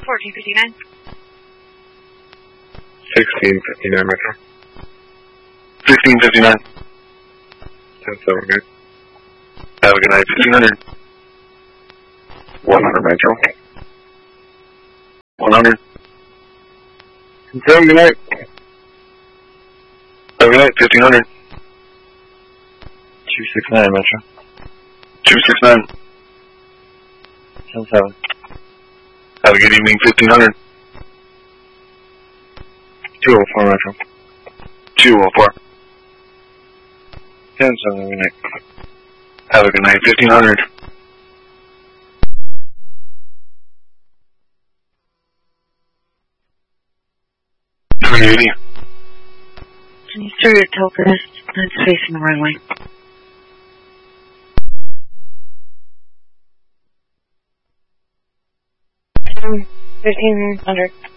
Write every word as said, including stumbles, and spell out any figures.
fourteen fifty-nine. sixteen fifty-nine Metro. sixteen fifty-nine. ten seven, good. Have a good night. fifteen hundred. one hundred Metro. one hundred. ten seven, good night. Have a good night. fifteen hundred. two six nine Metro. two six nine. ten seven. Have a good evening. fifteen hundred. two oh four Metro. two oh four. ten seven, good night. Have a good night. fifteen hundred. three eighty. Can you start your Topaz? That's facing the runway. fifteen hundred.